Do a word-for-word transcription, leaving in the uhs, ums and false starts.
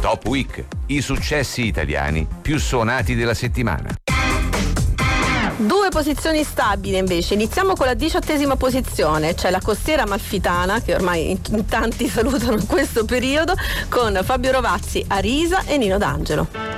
Top Week, i successi italiani più suonati della settimana. Due posizioni stabili invece. Iniziamo con la diciottesima posizione. C'è la Costiera Amalfitana, che ormai in, in tanti salutano in questo periodo, con Fabio Rovazzi, Arisa e Nino D'Angelo.